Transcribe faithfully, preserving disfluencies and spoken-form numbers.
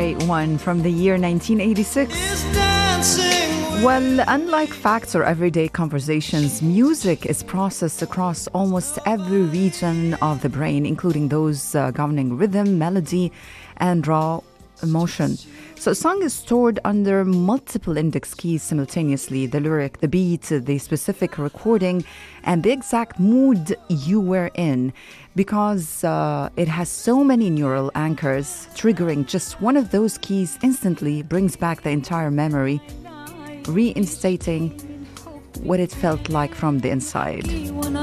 great one from the year nineteen eighty-six. Well, unlike facts or everyday conversations, music is processed across almost every region of the brain, including those uh, governing rhythm, melody, and raw emotion. So a song is stored under multiple index keys simultaneously: the lyric, the beat, the specific recording, and the exact mood you were in, because uh, it has so many neural anchors. Triggering just one of those keys instantly brings back the entire memory, reinstating what it felt like from the inside.